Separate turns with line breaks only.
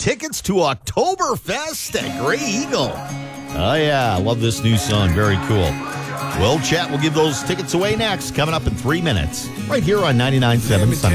tickets to Oktoberfest at Grey Eagle. Oh, yeah. I love this new song. Very cool. We'll chat. We'll give those tickets away next, coming up in 3 minutes, right here on 99.7 Sun.